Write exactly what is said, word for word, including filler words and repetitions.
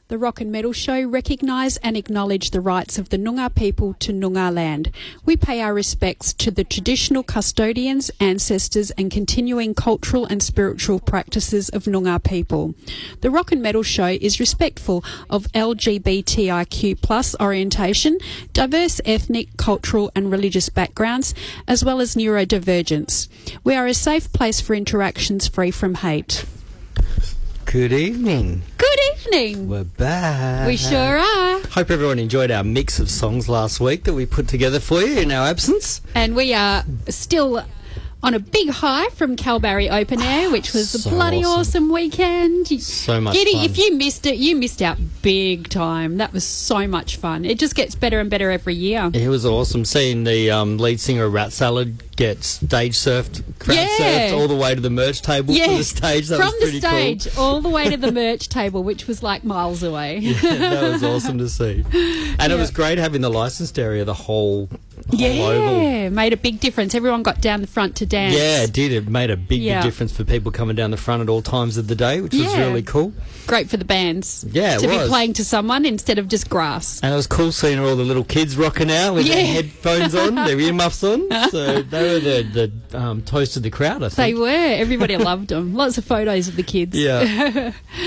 The Rock and Metal Show recognise and acknowledge the rights of the Noongar people to Noongar land. We pay our respects to the traditional custodians, ancestors and continuing cultural and spiritual practices of Noongar people. The Rock and Metal Show is respectful of L G B T I Q plus orientation, diverse ethnic, cultural and religious backgrounds, as well as neurodivergence. We are a safe place for interactions free from hate. Good evening. Good evening. We're back. We sure are. Hope everyone enjoyed our mix of songs last week that we put together for you in our absence. And we are still on a big high from Kalbarri Open Air, which was So a bloody awesome, awesome weekend. So much Giddy, fun. if you missed it, you missed out big time. That was so much fun. It just gets better and better every year. It was awesome seeing the um, lead singer of Rat Salad get stage surfed, crowd Yeah. surfed all the way to the merch table Yeah, from the stage. That from was the pretty stage cool. all the way to the merch table, which was like miles away. Yeah, that was awesome to see. And Yeah. it was great having the licensed area, the whole, whole oval. Yeah, made a big difference. Everyone got down the front to dance. Yeah, it did. It made a big, Yeah. big difference for people coming down the front at all times of the day, which was Yeah. really cool. Great for the bands. Yeah, it to was. be playing to someone instead of just grass. And it was cool seeing all the little kids rocking out with Yeah. their headphones on, their earmuffs on. So they were the, the um, toast of the crowd, I They think. were. Everybody loved them. Lots of photos of the kids. Yeah.